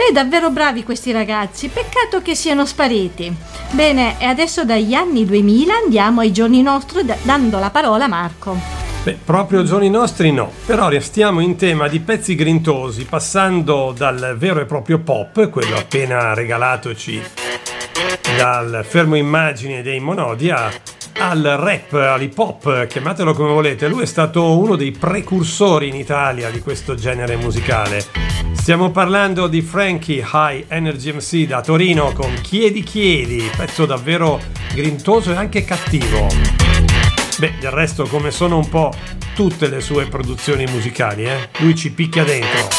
Beh, davvero bravi questi ragazzi, peccato che siano spariti. Bene, e adesso dagli anni 2000 andiamo ai giorni nostri dando la parola a Marco. Beh, proprio giorni nostri no, però restiamo in tema di pezzi grintosi, passando dal vero e proprio pop, quello appena regalatoci dal fermo immagine dei Monodia, al rap, all'hip hop, chiamatelo come volete. Lui è stato uno dei precursori in Italia di questo genere musicale. Stiamo parlando di Frankie High Energy MC da Torino con Chiedi Chiedi, pezzo davvero grintoso e anche cattivo. Beh, del resto come sono un po' tutte le sue produzioni musicali, lui ci picchia dentro.